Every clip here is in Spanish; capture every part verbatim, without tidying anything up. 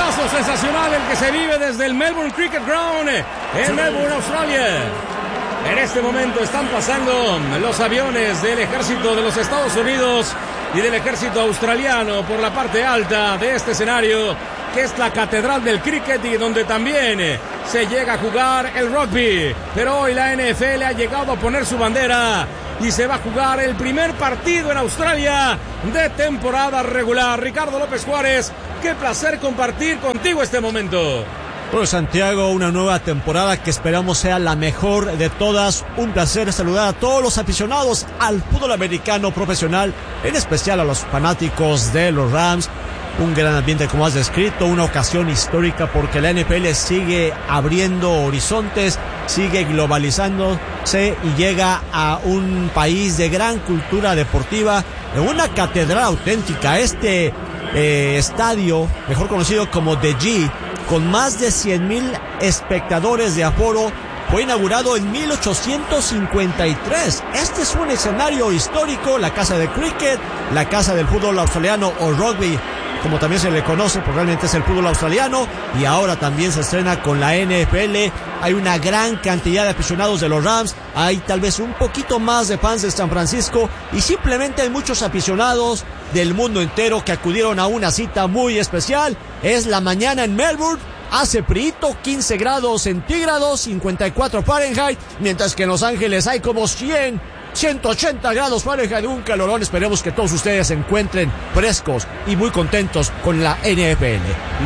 momentazo sensacional el que se vive desde el Melbourne Cricket Ground en Melbourne, Australia. En este momento están pasando los aviones del ejército de los Estados Unidos y del ejército australiano por la parte alta de este escenario, que es la catedral del cricket y donde también se llega a jugar el rugby. Pero hoy la N F L ha llegado a poner su bandera y se va a jugar el primer partido en Australia de temporada regular. Ricardo López Juárez, qué placer compartir contigo este momento. Bueno, Santiago, una nueva temporada que esperamos sea la mejor de todas. Un placer saludar a todos los aficionados al fútbol americano profesional, en especial a los fanáticos de los Rams. Un gran ambiente, como has descrito, una ocasión histórica porque la N F L sigue abriendo horizontes, sigue globalizándose y llega a un país de gran cultura deportiva, en una catedral auténtica. Este eh, estadio, mejor conocido como The G, con más de cien mil espectadores de aforo, fue inaugurado en mil ochocientos cincuenta y tres. Este es un escenario histórico, la casa de cricket, la casa del fútbol australiano o rugby, como también se le conoce, porque realmente es el fútbol australiano, y ahora también se estrena con la N F L. Hay una gran cantidad de aficionados de los Rams, hay tal vez un poquito más de fans de San Francisco, y simplemente hay muchos aficionados del mundo entero que acudieron a una cita muy especial. Es la mañana en Melbourne, hace frío, quince grados centígrados, cincuenta y cuatro Fahrenheit, mientras que en Los Ángeles hay como cien, ciento ochenta grados Fahrenheit, un calorón. Esperemos que todos ustedes se encuentren frescos y muy contentos con la N F L.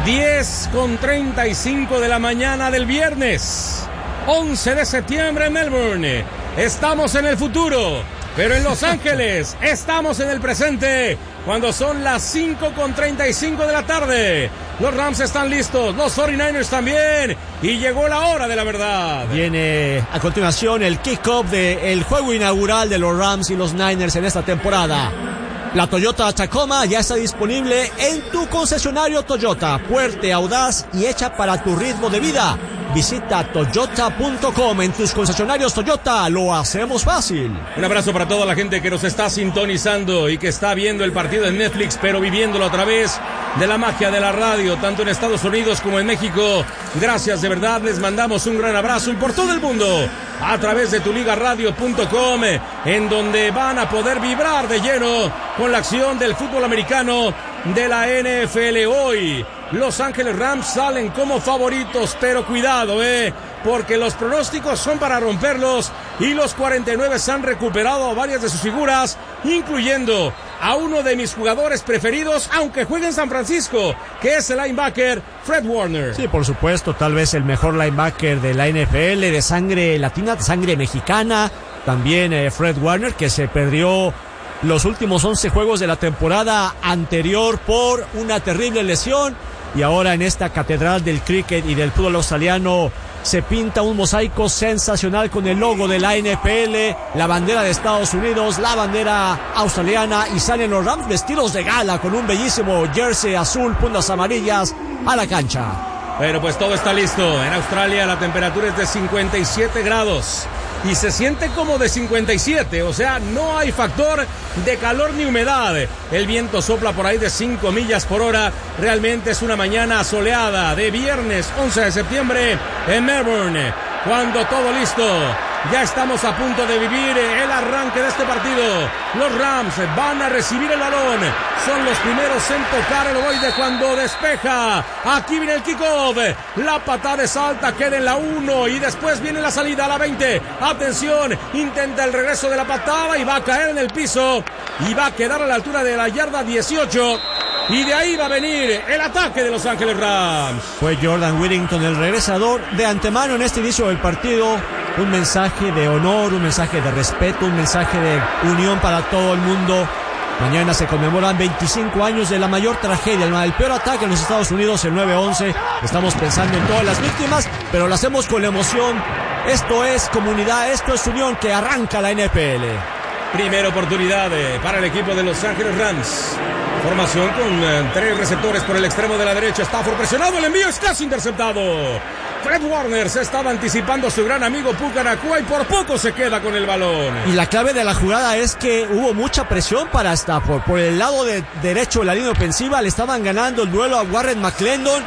diez con treinta y cinco de la mañana del viernes, once de septiembre en Melbourne. Estamos en el futuro, pero en Los Ángeles estamos en el presente, cuando son las cinco con treinta y cinco de la tarde. Los Rams están listos, los cuarenta y nueve ers también, y llegó la hora de la verdad. Viene a continuación el kick-off del juego inaugural de los Rams y los Niners en esta temporada. La Toyota Tacoma ya está disponible en tu concesionario Toyota, fuerte, audaz y hecha para tu ritmo de vida. Visita toyota punto com. En tus concesionarios Toyota lo hacemos fácil. Un abrazo para toda la gente que nos está sintonizando y que está viendo el partido en Netflix, pero viviéndolo a través de la magia de la radio, tanto en Estados Unidos como en México. Gracias, de verdad, les mandamos un gran abrazo, y por todo el mundo a través de tu liga radio punto com, en donde van a poder vibrar de lleno con la acción del fútbol americano de la N F L. Hoy Los Ángeles Rams salen como favoritos, pero cuidado, eh, porque los pronósticos son para romperlos, y los cuarenta y nueve han recuperado a varias de sus figuras, incluyendo a uno de mis jugadores preferidos, aunque juegue en San Francisco, que es el linebacker Fred Warner. Sí, por supuesto, tal vez el mejor linebacker de la N F L, de sangre latina, de sangre mexicana. También eh, Fred Warner, que se perdió los últimos once juegos de la temporada anterior por una terrible lesión, y ahora en esta catedral del cricket y del fútbol australiano se pinta un mosaico sensacional con el logo de la N F L, la bandera de Estados Unidos, la bandera australiana, y salen los Rams vestidos de gala con un bellísimo jersey azul, puntas amarillas a la cancha. Bueno, pues todo está listo. En Australia la temperatura es de cincuenta y siete grados y se siente como de cincuenta y siete, o sea, no hay factor de calor ni humedad. El viento sopla por ahí de cinco millas por hora. Realmente es una mañana soleada de viernes once de septiembre en Melbourne, cuando todo listo. Ya estamos a punto de vivir el arranque de este partido. Los Rams van a recibir el balón. Son los primeros en tocar el ovoide cuando despeja. Aquí viene el kickoff. La patada es alta, queda en la uno, y después viene la salida a la veinte. Atención, intenta el regreso de la patada y va a caer en el piso. Y va a quedar a la altura de la yarda dieciocho. Y de ahí va a venir el ataque de Los Ángeles Rams. Fue Jordan Whittington el regresador. De antemano en este inicio del partido, un mensaje de honor, un mensaje de respeto, un mensaje de unión para todo el mundo. Mañana se conmemoran veinticinco años de la mayor tragedia, el peor ataque en los Estados Unidos, el nueve once. Estamos pensando en todas las víctimas, pero lo hacemos con la emoción. Esto es comunidad, esto es unión, que arranca la N F L. Primera oportunidad para el equipo de Los Ángeles Rams. Formación con uh, tres receptores por el extremo de la derecha. Stafford presionado, el envío es casi interceptado. Fred Warner se estaba anticipando a su gran amigo Puka Nacua y por poco se queda con el balón. Y la clave de la jugada es que hubo mucha presión para Stafford. Por el lado de derecho de la línea ofensiva le estaban ganando el duelo a Warren McClendon,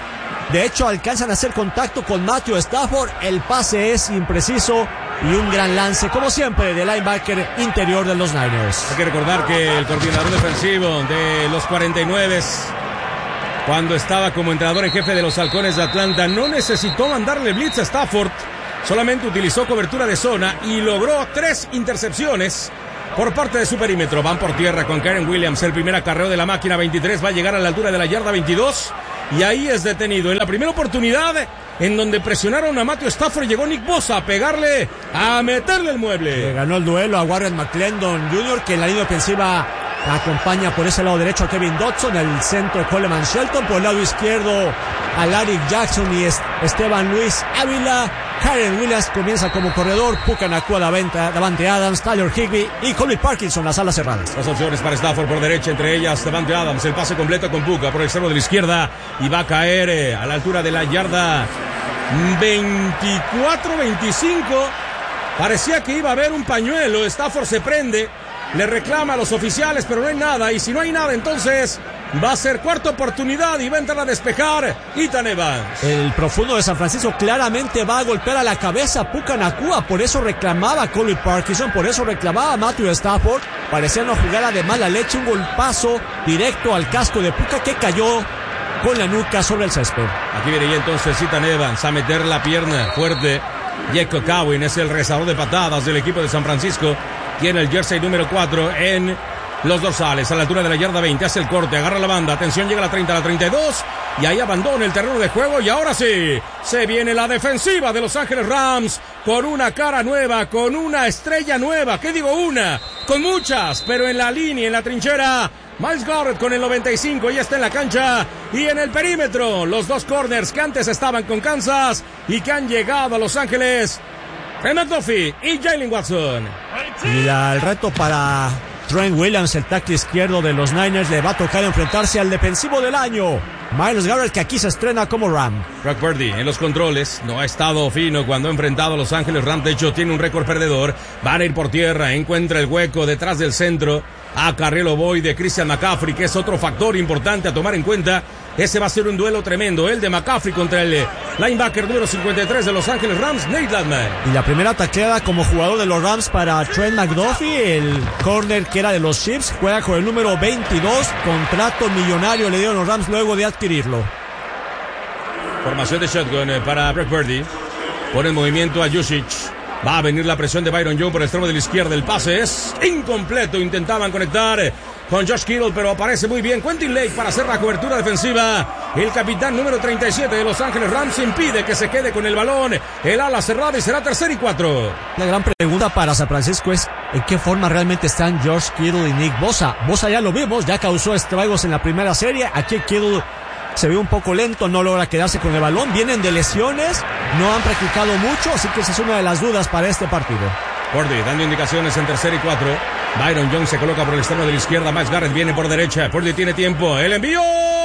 De hecho, alcanzan a hacer contacto con Matthew Stafford. El pase es impreciso y un gran lance, como siempre, del linebacker interior de los Niners. Hay que recordar que el coordinador defensivo de los cuarenta y nueve, cuando estaba como entrenador en jefe de los Halcones de Atlanta, no necesitó mandarle blitz a Stafford. Solamente utilizó cobertura de zona y logró tres intercepciones por parte de su perímetro. Van por tierra con Kyren Williams. El primer acarreo de la máquina veintitrés va a llegar a la altura de la yarda veintidós. Y ahí es detenido. En la primera oportunidad en donde presionaron a Matthew Stafford, llegó Nick Bosa a pegarle, a meterle el mueble. Le ganó el duelo a Warren McClendon junior, que en la línea ofensiva acompaña por ese lado derecho a Kevin Dodson, el centro Coleman Shelton, por el lado izquierdo a Larry Jackson y Esteban Luis Ávila. Kyren Williams comienza como corredor, Puka Nacua, Davante Adams, Tyler Higbee y Colby Parkinson, las alas cerradas. Las opciones para Stafford por derecha, entre ellas Davante Adams, el pase completo con Puka por el extremo de la izquierda y va a caer eh, a la altura de la yarda veinticuatro veinticinco. Parecía que iba a haber un pañuelo. Stafford se prende, le reclama a los oficiales, pero no hay nada, y si no hay nada, entonces va a ser cuarta oportunidad y va a entrar a despejar Ethan Evans. El profundo de San Francisco claramente va a golpear a la cabeza a Puka Nacua, por eso reclamaba a Colby Parkinson, por eso reclamaba a Matthew Stafford. Parecía una jugada de mala leche, un golpazo directo al casco de Puka que cayó con la nuca sobre el césped. Aquí viene ya entonces Ethan Evans a meter la pierna fuerte. Jacob Cowin es el rezador de patadas del equipo de San Francisco. Tiene el jersey número cuatro en los dorsales, a la altura de la yarda veinte, hace el corte, agarra la banda, atención, llega a la treinta, a la treinta y dos, y ahí abandona el terreno de juego, y ahora sí, se viene la defensiva de Los Ángeles Rams, con una cara nueva, con una estrella nueva, ¿qué digo una? Con muchas, pero en la línea, en la trinchera, Myles Garrett con el noventa y cinco, ya está en la cancha, y en el perímetro, los dos corners que antes estaban con Kansas, y que han llegado a Los Ángeles, Trent McDuffie y Jalen Watson. Y la, el reto para Trent Williams, el tackle izquierdo de los Niners, le va a tocar enfrentarse al defensivo del año, Myles Garrett, que aquí se estrena como Ram. Brock Purdy en los controles, no ha estado fino cuando ha enfrentado a Los Ángeles Rams, de hecho tiene un récord perdedor. Van a ir por tierra, encuentra el hueco detrás del centro, a Carrelo Boyd de Christian McCaffrey, que es otro factor importante a tomar en cuenta. Ese va a ser un duelo tremendo, el de McCaffrey contra el linebacker número cincuenta y tres de Los Ángeles Rams, Nate Landman. Y la primera tacleada como jugador de los Rams para Trent McDuffie, el corner que era de los Chiefs, juega con el número veintidós, contrato millonario le dieron los Rams luego de adquirirlo. Formación de shotgun para Brock Purdy, pone en movimiento a Jusic. Va a venir la presión de Byron Jones por el extremo de la izquierda. El pase es incompleto. Intentaban conectar con Josh Kittle, pero aparece muy bien Quentin Lake para hacer la cobertura defensiva. El capitán número treinta y siete de Los Ángeles Rams impide que se quede con el balón. El ala cerrada y será tercer y cuatro. La gran pregunta para San Francisco es ¿en qué forma realmente están George Kittle y Nick Bosa? Bosa ya lo vimos, ya causó estragos en la primera serie. Aquí Kittle se ve un poco lento, no logra quedarse con el balón. Vienen de lesiones, no han practicado mucho, así que esa es una de las dudas para este partido. Purdy dando indicaciones en tercer y cuatro. Byron Jones se coloca por el extremo de la izquierda. Myles Garrett viene por derecha. Purdy tiene tiempo. El envío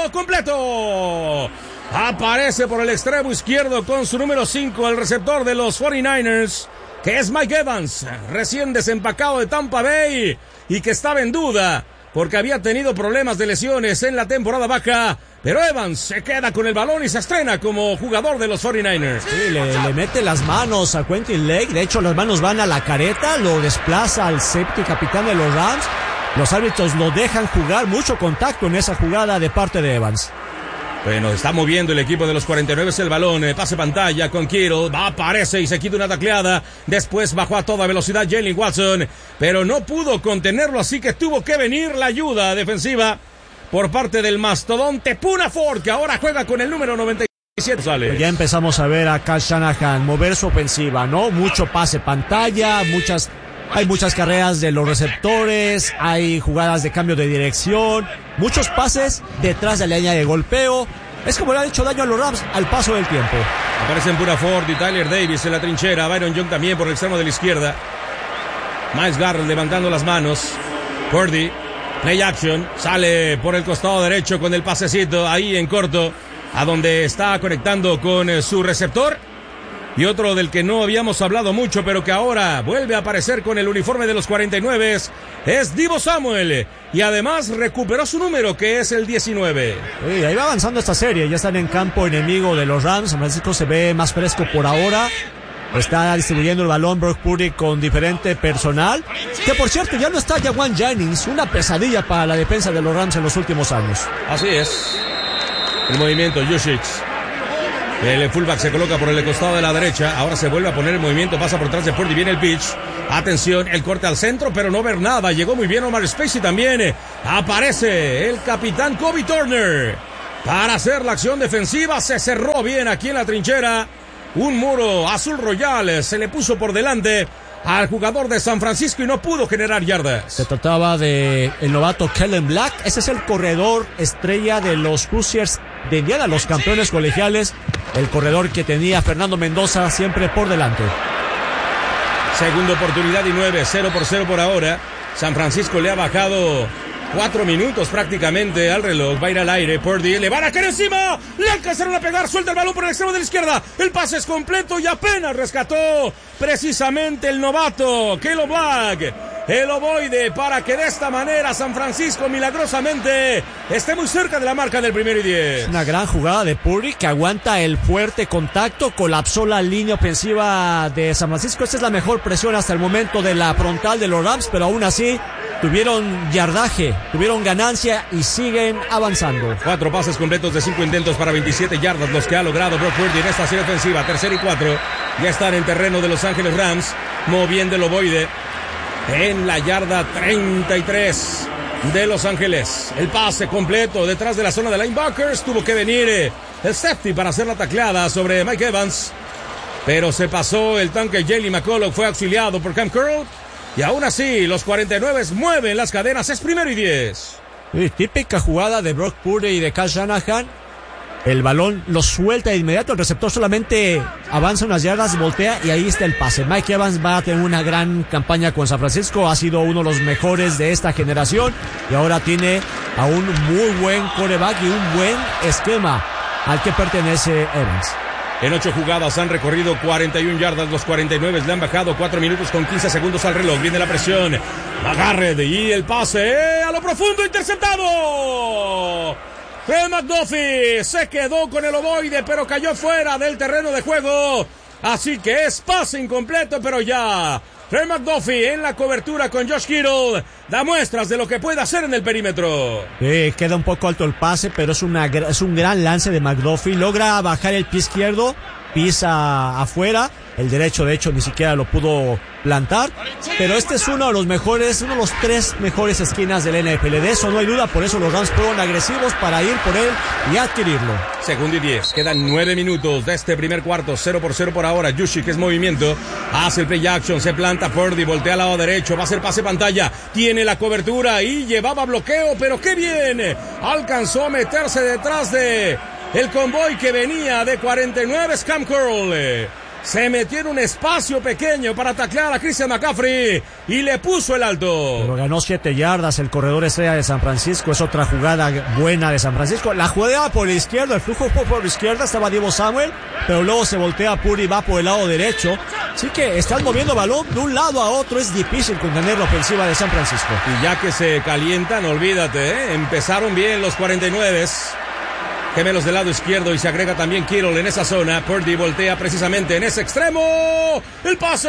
completo. Aparece por el extremo izquierdo con su número cinco, el receptor de los cuarenta y nueve ers, que es Mike Evans, recién desempacado de Tampa Bay y que estaba en duda porque había tenido problemas de lesiones en la temporada baja. Pero Evans se queda con el balón y se estrena como jugador de los cuarenta y nueve ers. Sí, le, le mete las manos a Quentin Lake. De hecho, las manos van a la careta. Lo desplaza al safety capitán de los Rams. Los árbitros lo dejan jugar. Mucho contacto en esa jugada de parte de Evans. Bueno, está moviendo el equipo de los cuarenta y nueve el balón, eh, pase pantalla con Kittle, va, aparece y se quita una tacleada, después bajó a toda velocidad Jalen Watson, pero no pudo contenerlo, así que tuvo que venir la ayuda defensiva por parte del mastodonte Poona Ford, que ahora juega con el número noventa y siete. Sale. Ya empezamos a ver a Kyle Shanahan mover su ofensiva, ¿no? Mucho pase pantalla, muchas... Hay muchas carreras de los receptores, hay jugadas de cambio de dirección, muchos pases detrás de la línea de golpeo. Es como le ha hecho daño a los Rams al paso del tiempo. Aparecen Poona Ford y Tyler Davis en la trinchera, Byron Young también por el extremo de la izquierda. Myles Garrett levantando las manos. Purdy, play action, sale por el costado derecho con el pasecito ahí en corto, a donde está conectando con su receptor. Y otro del que no habíamos hablado mucho, pero que ahora vuelve a aparecer con el uniforme de los cuarenta y nueve, es Deebo Samuel. Y además recuperó su número, que es el diecinueve. Sí, ahí va avanzando esta serie. Ya están en campo enemigo de los Rams. San Francisco se ve más fresco por ahora. Está distribuyendo el balón Brock Purdy con diferente personal. Que por cierto, ya no está Jawan Jennings. Una pesadilla para la defensa de los Rams en los últimos años. Así es. El movimiento, Juszczyk. El fullback se coloca por el costado de la derecha. Ahora se vuelve a poner el movimiento. Pasa por detrás de Purdy. Viene el pitch. Atención, el corte al centro, pero no ver nada. Llegó muy bien Omar Spacey también. Aparece el capitán Kobe Turner para hacer la acción defensiva. Se cerró bien aquí en la trinchera. Un muro azul royal se le puso por delante al jugador de San Francisco y no pudo generar yardas. Se trataba de el novato Kellen Black. Ese es el corredor estrella de los Hoosiers de Indiana, los campeones colegiales. El corredor que tenía Fernando Mendoza siempre por delante. Segunda oportunidad y nueve, cero por cero por ahora. San Francisco le ha bajado cuatro minutos prácticamente al reloj. Va a ir al aire Purdy, le van a caer encima. Le alcanzaron a pegar, suelta el balón por el extremo de la izquierda. El pase es completo y apenas rescató precisamente el novato Caleb Black. El ovoide para que de esta manera San Francisco milagrosamente esté muy cerca de la marca del primero y diez. Una gran jugada de Purdy que aguanta el fuerte contacto, colapsó la línea ofensiva de San Francisco. Esta es la mejor presión hasta el momento de la frontal de los Rams, pero aún así tuvieron yardaje, tuvieron ganancia y siguen avanzando. Cuatro pases completos de cinco intentos para veintisiete yardas los que ha logrado Brock Purdy en esta serie ofensiva. Tercera y cuatro. Ya están en terreno de Los Ángeles Rams, moviendo el ovoide en la yarda treinta y tres de Los Ángeles. El pase completo detrás de la zona de linebackers. Tuvo que venir el safety para hacer la tacleada sobre Mike Evans, pero se pasó el tanque. Jalen McCullough fue auxiliado por Cam Curl. Y aún así, los cuarenta y nueve mueven las cadenas. Es primero y diez. Sí, típica jugada de Brock Purdy y de Kyle Shanahan. El balón lo suelta de inmediato. El receptor solamente avanza unas yardas, voltea y ahí está el pase. Mike Evans va a tener una gran campaña con San Francisco. Ha sido uno de los mejores de esta generación. Y ahora tiene a un muy buen quarterback y un buen esquema al que pertenece Evans. En ocho jugadas han recorrido cuarenta y una yardas. Los cuarenta y nueve le han bajado cuatro minutos con quince segundos al reloj. Viene la presión. Agarre y el pase a lo profundo, interceptado. Trey McDuffie se quedó con el ovoide, pero cayó fuera del terreno de juego. Así que es pase incompleto, pero ya Trey McDuffie en la cobertura con Josh Kittle da muestras de lo que puede hacer en el perímetro. Sí, queda un poco alto el pase, pero es, una, es un gran lance de McDuffie. Logra bajar el pie izquierdo, pisa afuera. El derecho, de hecho, ni siquiera lo pudo plantar. Pero este es uno de los mejores, uno de los tres mejores esquinas del N F L. De eso no hay duda, por eso los Rams fueron agresivos para ir por él y adquirirlo. Segundo y diez, quedan nueve minutos de este primer cuarto, cero por cero por ahora. Juszczyk es movimiento, hace el play action, se planta Purdy, voltea al lado derecho, va a hacer pase pantalla, tiene la cobertura y llevaba bloqueo, pero qué bien, alcanzó a meterse detrás de el convoy que venía de cuarenta y nueve, Cam Curl. Se metió en un espacio pequeño para taclear a Christian McCaffrey y le puso el alto. Pero ganó siete yardas el corredor estrella de San Francisco. Es otra jugada buena de San Francisco. La jugada por la izquierda, el flujo fue por la izquierda, estaba Deebo Samuel, pero luego se voltea Purdy y va por el lado derecho. Así que están moviendo balón de un lado a otro. Es difícil contener la ofensiva de San Francisco. Y ya que se calientan, olvídate, ¿eh? Empezaron bien los cuarenta y nueve. Gemelos del lado izquierdo y se agrega también Kittle en esa zona. Purdy voltea precisamente en ese extremo. El pase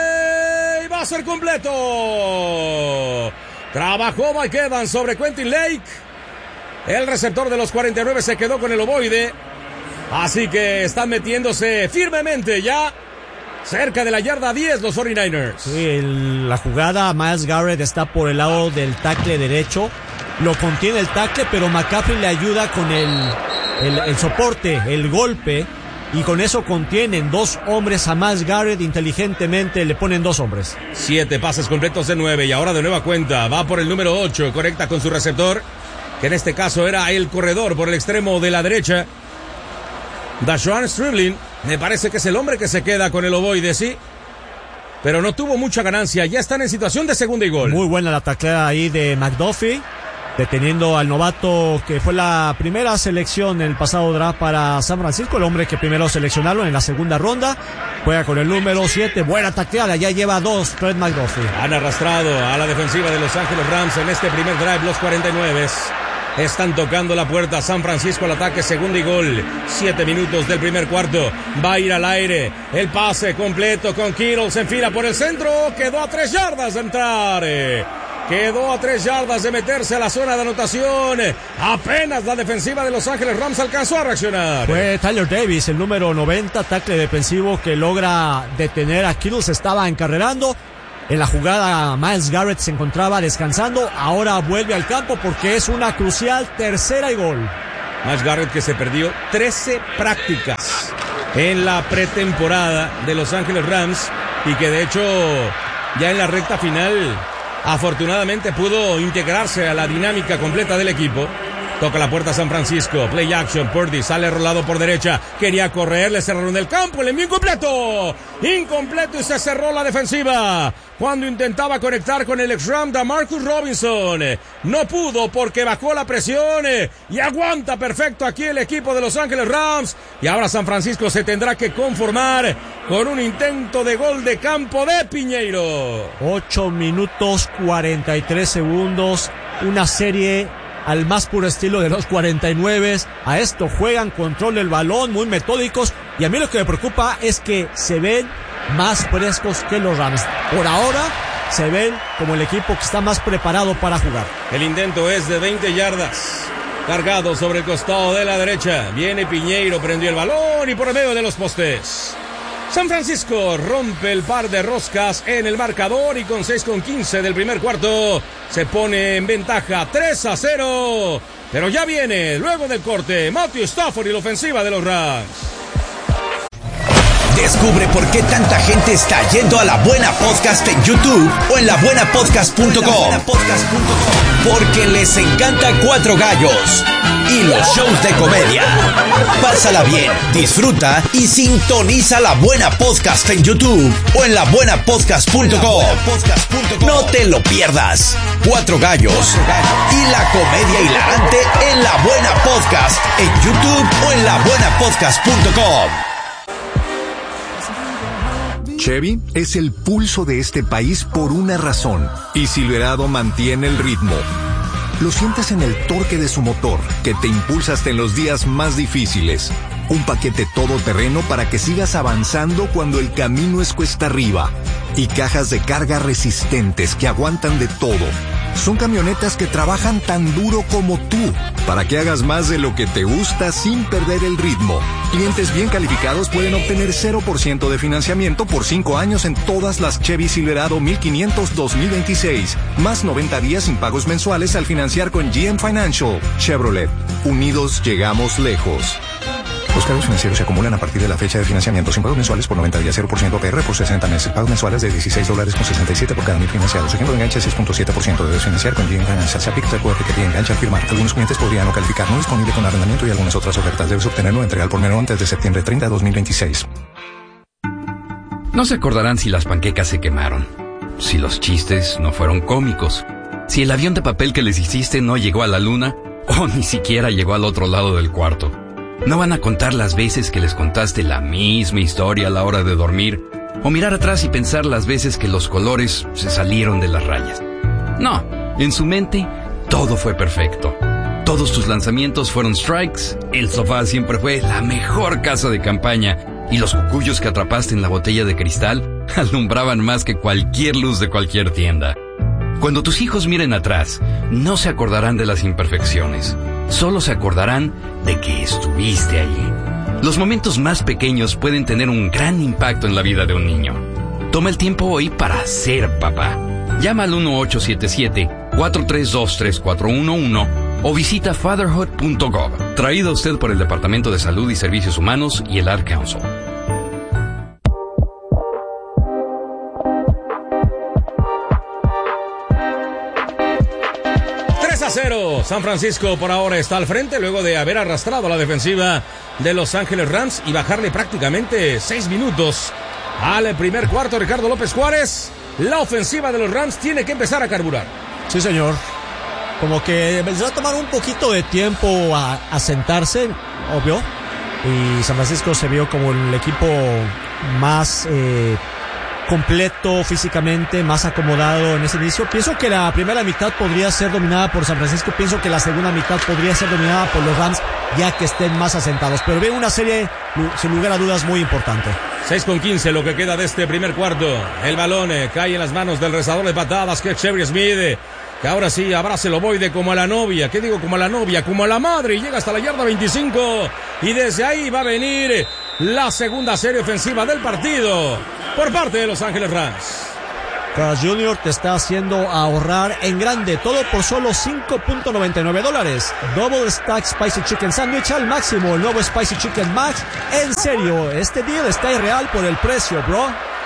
y va a ser completo. Trabajó Mike Evans sobre Quentin Lake. El receptor de los cuarenta y nueve se quedó con el ovoide. Así que están metiéndose firmemente ya cerca de la yarda diez los cuarenta y nueve ers. Sí, el, la jugada, Myles Garrett está por el lado del tackle derecho. Lo contiene el tackle, pero McCaffrey le ayuda con el, el, el soporte, el golpe, y con eso contienen dos hombres a Myles Garrett. Inteligentemente le ponen dos hombres. Siete pases completos de nueve, y ahora de nueva cuenta va por el número ocho, conecta con su receptor, que en este caso era el corredor por el extremo de la derecha. Dashawn Stribling, me parece que es el hombre que se queda con el ovoide, sí, pero no tuvo mucha ganancia. Ya están en situación de segunda y gol. Muy buena la tacleada ahí de McDuffie. deteniendo al novato que fue la primera selección en el pasado draft para San Francisco, el hombre que primero seleccionaron en la segunda ronda. Juega con el número siete, buena tacleada, ya lleva dos, Trent McDuffie. Han arrastrado a la defensiva de Los Ángeles Rams en este primer drive, los cuarenta y nueve. Están tocando la puerta San Francisco al ataque, segundo y gol. Siete minutos del primer cuarto. Va a ir al aire. El pase completo con Kittle. Se enfila por el centro. Quedó a tres yardas de entrar. Quedó a tres yardas de meterse a la zona de anotación. Apenas la defensiva de Los Ángeles Rams alcanzó a reaccionar. Fue Tyler Davis, el número noventa, tackle defensivo, que logra detener a Kittle. Se estaba encarrerando. En la jugada Myles Garrett se encontraba descansando. Ahora vuelve al campo porque es una crucial tercera y gol. Myles Garrett, que se perdió trece prácticas en la pretemporada de Los Ángeles Rams y que de hecho ya en la recta final afortunadamente pudo integrarse a la dinámica completa del equipo. Toca la puerta San Francisco, play action, Purdy sale rolado por derecha, quería correr, le cerraron el campo, el envío incompleto, incompleto y se cerró la defensiva. Cuando intentaba conectar con el ex-Ram de Marcus Robinson, no pudo porque bajó la presión y aguanta perfecto aquí el equipo de Los Ángeles Rams. Y ahora San Francisco se tendrá que conformar con un intento de gol de campo de Piñeiro. ocho minutos cuarenta y tres segundos, una serie al más puro estilo de los cuarenta y nueve. A esto juegan, control del balón, muy metódicos. Y a mí lo que me preocupa es que se ven más frescos que los Rams. Por ahora se ven como el equipo que está más preparado para jugar. El intento es de veinte yardas. Cargado sobre el costado de la derecha. Viene Piñeiro, prendió el balón y por el medio de los postes. San Francisco rompe el par de roscas en el marcador y con seis con quince del primer cuarto se pone en ventaja tres a cero. Pero ya viene, luego del corte, Matthew Stafford y la ofensiva de los Rams. Descubre por qué tanta gente está yendo a La Buena Podcast en YouTube o en la buena podcast punto com. Porque les encanta Cuatro Gallos y los shows de comedia. Pásala bien, disfruta y sintoniza La Buena Podcast en YouTube o en la buena podcast punto com. No te lo pierdas. Cuatro Gallos y la comedia hilarante en La Buena Podcast en YouTube o en la buena podcast punto com. Chevy es el pulso de este país por una razón, y Silverado mantiene el ritmo. Lo sientes en el torque de su motor, que te impulsa hasta en los días más difíciles. Un paquete todoterreno para que sigas avanzando cuando el camino es cuesta arriba. Y cajas de carga resistentes que aguantan de todo. Son camionetas que trabajan tan duro como tú, para que hagas más de lo que te gusta sin perder el ritmo. Clientes bien calificados pueden obtener cero por ciento de financiamiento por cinco años en todas las Chevy Silverado mil quinientos dos mil veintiséis, más noventa días sin pagos mensuales al financiar con G M Financial. Chevrolet, unidos llegamos lejos. Los cargos financieros se acumulan a partir de la fecha de financiamiento sin pagos mensuales por noventa días, cero por ciento A P R por sesenta meses. Pagos mensuales de dieciséis dólares con sesenta y siete por cada mil financiados. Ejemplo de enganche seis punto siete por ciento. Debes financiar con G M Financial. Se aplica el cuota que te engancha al firmar. Algunos clientes podrían no calificar. No disponible con arrendamiento y algunas otras ofertas. Debes obtenerlo entrega al por menor antes de septiembre treinta de dos mil veintiséis. No se acordarán si las panquecas se quemaron, si los chistes no fueron cómicos, si el avión de papel que les hiciste no llegó a la luna o ni siquiera llegó al otro lado del cuarto. No van a contar las veces que les contaste la misma historia a la hora de dormir o mirar atrás y pensar las veces que los colores se salieron de las rayas. No, en su mente todo fue perfecto. Todos tus lanzamientos fueron strikes, el sofá siempre fue la mejor casa de campaña y los cucuyos que atrapaste en la botella de cristal alumbraban más que cualquier luz de cualquier tienda. Cuando tus hijos miren atrás, no se acordarán de las imperfecciones. Solo se acordarán de que estuviste allí. Los momentos más pequeños pueden tener un gran impacto en la vida de un niño. Toma el tiempo hoy para ser papá. Llama al uno ocho siete siete, cuatro tres dos, tres cuatro uno uno o visita fatherhood punto gov. Traído a usted por el Departamento de Salud y Servicios Humanos y el Ad Council. cero. San Francisco por ahora está al frente luego de haber arrastrado a la defensiva de Los Ángeles Rams y bajarle prácticamente seis minutos al primer cuarto. Ricardo López Juárez, la ofensiva de los Rams tiene que empezar a carburar. Sí, señor. como que les va a tomar un poquito de tiempo a, a sentarse, obvio. Y San Francisco se vio como el equipo más eh, completo físicamente, más acomodado en ese inicio. Pienso que la primera mitad podría ser dominada por San Francisco. Pienso que la segunda mitad podría ser dominada por los Rams, ya que estén más asentados. Pero veo una serie, sin lugar a dudas, muy importante. seis con quince lo que queda de este primer cuarto. El balón eh, cae en las manos del rezador de patadas, que es Xavier Smith, que ahora sí abraza el ovoide como a la novia. ¿Qué digo? Como a la novia, como a la madre. Y llega hasta la yarda veinticinco. Y desde ahí va a venir la segunda serie ofensiva del partido por parte de Los Ángeles Rams. Carl junior te está haciendo ahorrar en grande, todo por solo cinco punto noventa y nueve dólares. Double Stack Spicy Chicken Sandwich al máximo, el nuevo Spicy Chicken Max. En serio, este deal está irreal por el precio, bro.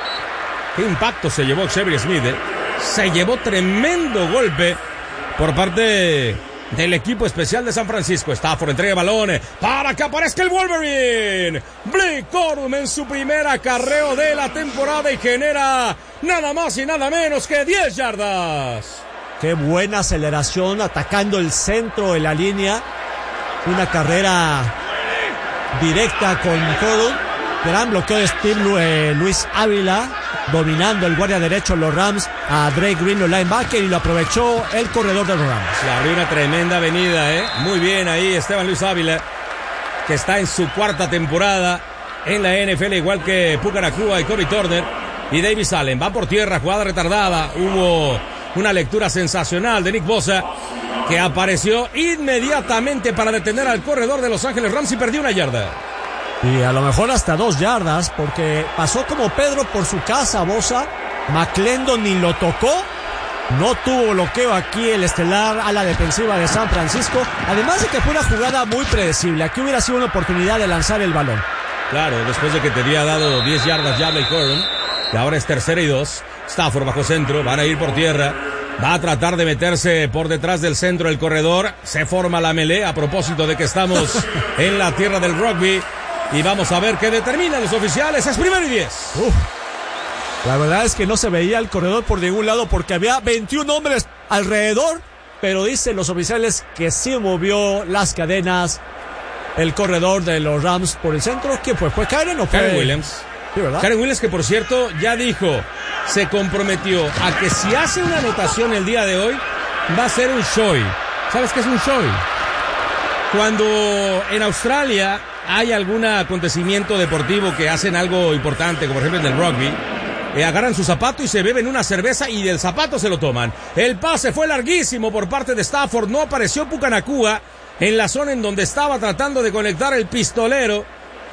Qué impacto se llevó Xavier Smith, ¿eh? Se llevó tremendo golpe por parte del equipo especial de San Francisco. Stafford entrega balón para que aparezca el Wolverine. Blake Corum en su primer acarreo de la temporada y genera nada más y nada menos que diez yardas. Qué buena aceleración atacando el centro de la línea. Una carrera directa con Corum. Gran bloqueo de Steve eh, Luis Ávila, dominando el guardia derecho los Rams a Drake Green, los linebacker, y lo aprovechó el corredor de los Rams. Le abrió una tremenda avenida, ¿eh? Muy bien ahí Esteban Luis Ávila, que está en su cuarta temporada en la N F L, igual que Puka Nacua y Corey Turner. Y Davis Allen va por tierra, jugada retardada. Hubo una lectura sensacional de Nick Bosa, que apareció inmediatamente para detener al corredor de Los Ángeles Rams y perdió una yarda. Y a lo mejor hasta dos yardas, porque pasó como Pedro por su casa, Bosa. McClendon ni lo tocó. No tuvo bloqueo aquí el estelar a la defensiva de San Francisco. Además de que fue una jugada muy predecible. Aquí hubiera sido una oportunidad de lanzar el balón. Claro, después de que te había dado diez yardas ya Blake Corum. Y ahora es tercera y dos. Stafford bajo centro, van a ir por tierra. Va a tratar de meterse por detrás del centro del corredor. Se forma la melee a propósito de que estamos en la tierra del rugby. Y vamos a ver qué determinan los oficiales. Es primero y diez. Uf. La verdad es que no se veía el corredor por ningún lado porque había veintiún hombres alrededor. Pero dicen los oficiales que sí movió las cadenas el corredor de los Rams por el centro. ¿Quién fue? ¿Fue Karen o fue? Karen Williams. Sí, ¿verdad? Karen Williams, que por cierto ya dijo, se comprometió a que si hace una anotación el día de hoy, va a ser un show. ¿Sabes qué es un show? Cuando en Australia hay algún acontecimiento deportivo que hacen algo importante, como por ejemplo en el rugby, eh, agarran su zapato y se beben una cerveza y del zapato se lo toman. El pase fue larguísimo por parte de Stafford, no apareció Puka Nacua en la zona en donde estaba tratando de conectar el pistolero.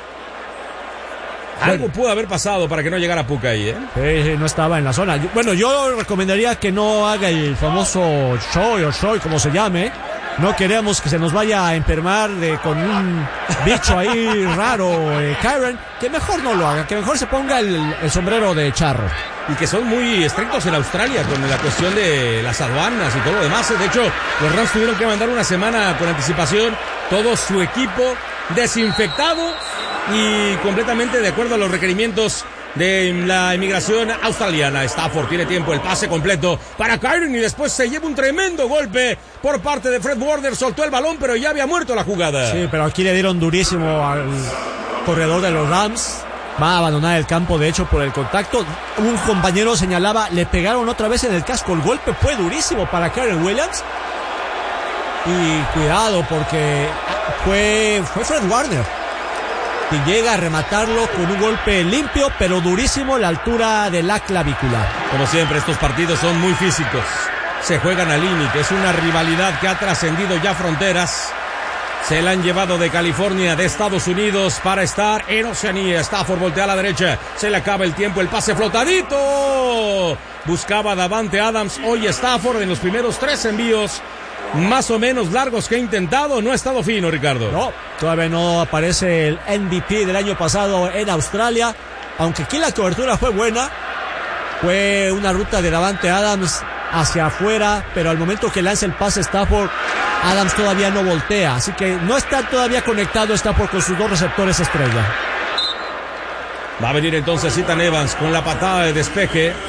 Algo bueno, pudo haber pasado para que no llegara Puka ahí, ¿eh? Sí, no estaba en la zona. Yo, bueno, yo recomendaría que no haga el famoso show o show, como se llame. No queremos que se nos vaya a enfermar de, con un bicho ahí raro, eh, Karen. Que mejor no lo haga, que mejor se ponga el, el sombrero de charro. Y que son muy estrictos en Australia con la cuestión de las aduanas y todo lo demás. De hecho, los Rams tuvieron que mandar una semana con anticipación todo su equipo desinfectado y completamente de acuerdo a los requerimientos de la inmigración australiana. Stafford tiene tiempo, el pase completo para Kyren y después se lleva un tremendo golpe por parte de Fred Warner. Soltó el balón, pero ya había muerto la jugada. Sí, pero aquí le dieron durísimo al corredor de los Rams. Va a abandonar el campo, de hecho, por el contacto. Un compañero señalaba, le pegaron otra vez en el casco. El golpe fue durísimo para Karen Williams. Y cuidado, porque fue, fue Fred Warner y llega a rematarlo con un golpe limpio, pero durísimo a la altura de la clavícula. Como siempre, estos partidos son muy físicos. Se juegan al límite. Es una rivalidad que ha trascendido ya fronteras. Se la han llevado de California, de Estados Unidos, para estar en Oceanía. Stafford voltea a la derecha. Se le acaba el tiempo. El pase flotadito. Buscaba Davante Adams. Hoy Stafford en los primeros tres envíos más o menos largos que ha intentado, no ha estado fino, Ricardo. No, todavía no aparece el M V P del año pasado en Australia, aunque aquí la cobertura fue buena. Fue una ruta de Davante Adams hacia afuera, pero al momento que lanza el pase Stafford, Adams todavía no voltea, así que no está todavía conectado Stafford con sus dos receptores estrella. Va a venir entonces Ethan Evans con la patada de despeje.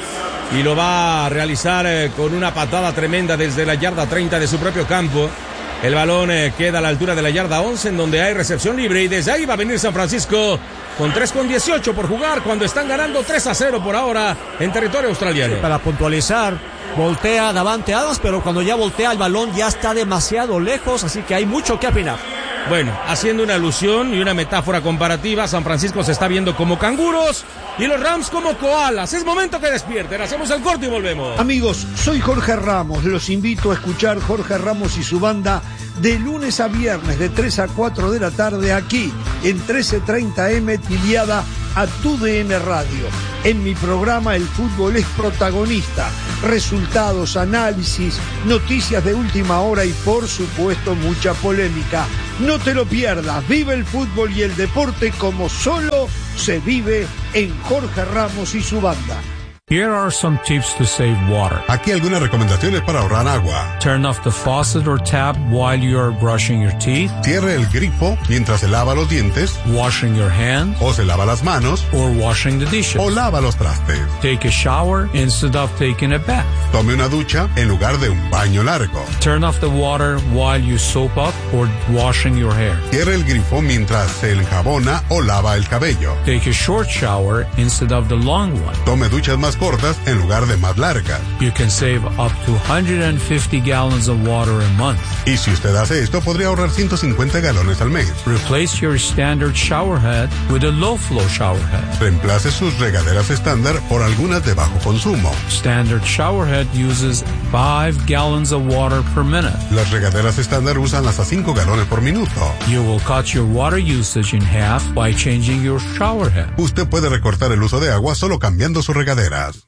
y lo va a realizar eh, con una patada tremenda desde la yarda treinta de su propio campo. El balón eh, queda a la altura de la yarda once, en donde hay recepción libre, y desde ahí va a venir San Francisco con tres con dieciocho por jugar, cuando están ganando tres a cero por ahora en territorio australiano. Sí, para puntualizar, voltea Davante Adams, pero cuando ya voltea el balón ya está demasiado lejos, así que hay mucho que opinar. Bueno, haciendo una alusión y una metáfora comparativa, San Francisco se está viendo como canguros y los Rams como koalas. Es momento que despierten. Hacemos el corte y volvemos. Amigos, soy Jorge Ramos. Los invito a escuchar Jorge Ramos y su banda de lunes a viernes de tres a cuatro de la tarde aquí en trece treinta eme afiliada a Tu D N Radio. En mi programa el fútbol es protagonista. Resultados, análisis, noticias de última hora y por supuesto mucha polémica. No te lo pierdas. Vive el fútbol y el deporte como solo se vive en Jorge Ramos y su banda. Here are some tips to save water. Aquí algunas recomendaciones para ahorrar agua. Turn off the faucet or tap while you are brushing your teeth. Cierre el grifo mientras se lava los dientes. Washing your hands. O se lava las manos. Or washing the dishes. O lava los trastes. Take a shower instead of taking a bath. Tome una ducha en lugar de un baño largo. Turn off the water while you soap up or washing your hair. Cierre el grifo mientras se enjabona o lava el cabello. Take a short shower instead of the long one. Tome duchas más cortas en lugar de más largas. You can save up to one hundred fifty gallons of water a month. Y si usted hace esto, podría ahorrar ciento cincuenta galones al mes. Replace your standard shower head with a low flow shower head. Reemplace sus regaderas estándar por algunas de bajo consumo. Standard shower head uses five gallons of water per minute. Las regaderas estándar usan hasta cinco galones por minuto. You will cut your water usage in half by changing your shower head. Usted puede recortar el uso de agua solo cambiando sus regaderas.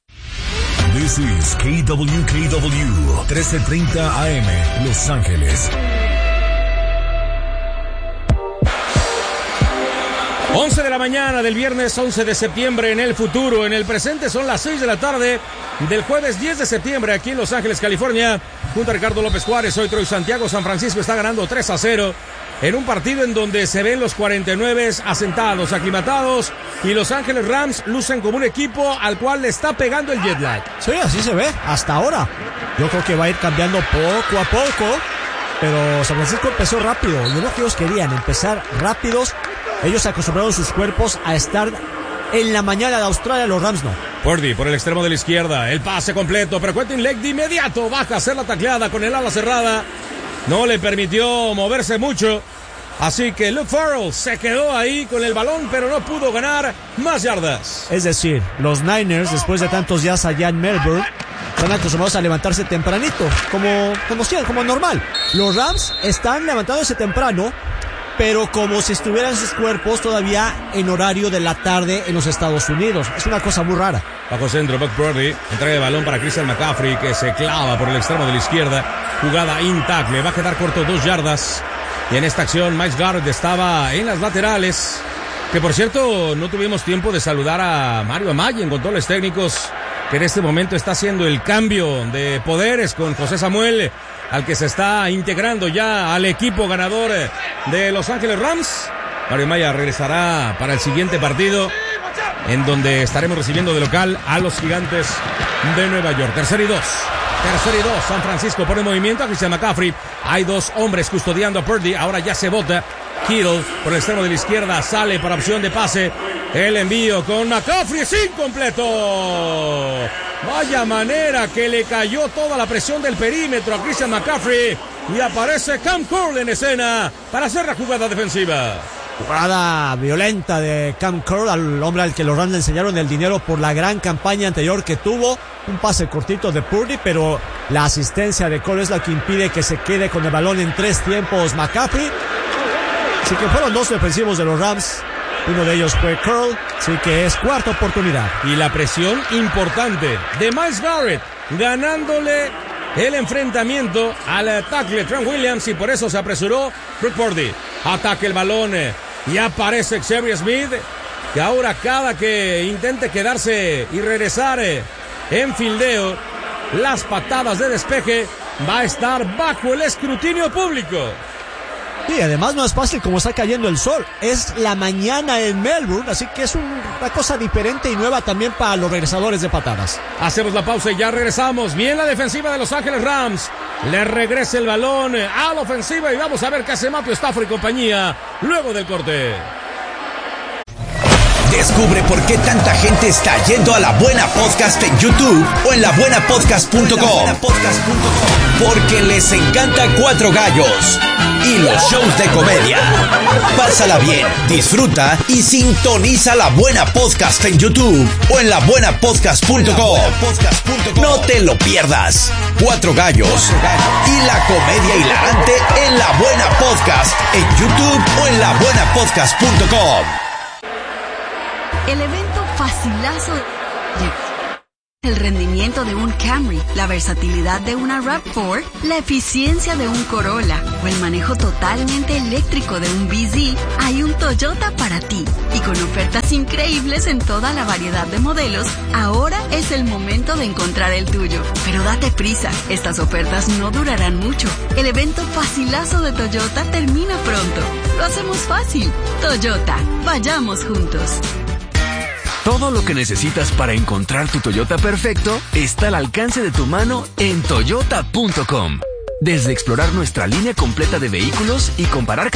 This is K W K W trece treinta A M Los Ángeles. once de la mañana del viernes once de septiembre en el futuro. En el presente son las seis de la tarde del jueves diez de septiembre aquí en Los Ángeles, California. Junto a Ricardo López Juárez, soy Troy Santiago. San Francisco está ganando tres a cero en un partido en donde se ven los cuarenta y nueve asentados, aclimatados, y Los Ángeles Rams lucen como un equipo al cual le está pegando el jet lag. Sí, así se ve hasta ahora. Yo creo que va a ir cambiando poco a poco, pero San Francisco empezó rápido y es lo que ellos querían, empezar rápidos. Ellos acostumbraron sus cuerpos a estar en la mañana de Australia, los Rams no. Purdy por el extremo de la izquierda, el pase completo, pero Quentin Lake de inmediato baja a hacer la tacleada con el ala cerrada. No le permitió moverse mucho, así que Luke Farrell se quedó ahí con el balón, pero no pudo ganar más yardas. Es decir, los Niners, después de tantos días allá en Melbourne, están acostumbrados a levantarse tempranito, como, como, como normal. Los Rams están levantándose temprano, pero como si estuvieran sus cuerpos todavía en horario de la tarde en los Estados Unidos. Es una cosa muy rara. Bajo centro, Buck Purdy, entrega de balón para Christian McCaffrey, que se clava por el extremo de la izquierda. Jugada in tackle, va a quedar corto dos yardas. Y en esta acción, Myles Garrett estaba en las laterales. Que por cierto, no tuvimos tiempo de saludar a Mario Amaya en controles técnicos, que en este momento está haciendo el cambio de poderes con José Samuel, al que se está integrando ya al equipo ganador de Los Ángeles Rams. Mario Amaya regresará para el siguiente partido, en donde estaremos recibiendo de local a los Gigantes de Nueva York. Tercer y dos. Tercer y dos. San Francisco pone movimiento a Christian McCaffrey. Hay dos hombres custodiando a Purdy. Ahora ya se bota. Kittle por el extremo de la izquierda sale para opción de pase. El envío con McCaffrey es incompleto. Vaya manera que le cayó toda la presión del perímetro a Christian McCaffrey. Y aparece Cam Curl en escena para hacer la jugada defensiva. Jugada violenta de Cam Curl, al hombre al que los Rams le enseñaron el dinero por la gran campaña anterior que tuvo. Un pase cortito de Purdy, pero la asistencia de Curl es la que impide que se quede con el balón en tres tiempos McCaffrey. Así que fueron dos defensivos de los Rams. Uno de ellos fue Curl, así que es cuarta oportunidad. Y la presión importante de Myles Garrett, ganándole el enfrentamiento al tackle Trent Williams, y por eso se apresuró Brock Purdy. Ataca el balón y aparece Xavier Smith, que ahora cada que intente quedarse y regresar en fildeo, las patadas de despeje va a estar bajo el escrutinio público. Y además no es fácil como está cayendo el sol. Es la mañana en Melbourne, así que es un, una cosa diferente y nueva también para los regresadores de patadas. Hacemos la pausa y ya regresamos. Bien la defensiva de Los Ángeles Rams. Le regresa el balón a la ofensiva y vamos a ver qué hace Matthew Stafford y compañía luego del corte. Descubre por qué tanta gente está yendo a La Buena Podcast en YouTube o en la buena podcast punto com. Porque les encanta Cuatro Gallos y los shows de comedia. Pásala bien, disfruta y sintoniza La Buena Podcast en YouTube o en la buena podcast punto com. No te lo pierdas. Cuatro Gallos y la comedia hilarante en La Buena Podcast en YouTube o en la buena podcast punto com. El evento facilazo de... el rendimiento de un Camry, la versatilidad de una RAV cuatro, la eficiencia de un Corolla o el manejo totalmente eléctrico de un B Z, hay un Toyota para ti. Y con ofertas increíbles en toda la variedad de modelos, ahora es el momento de encontrar el tuyo. Pero date prisa, estas ofertas no durarán mucho. El evento facilazo de Toyota termina pronto. Lo hacemos fácil. Toyota, vayamos juntos. Todo lo que necesitas para encontrar tu Toyota perfecto está al alcance de tu mano en toyota punto com. Desde explorar nuestra línea completa de vehículos y comparar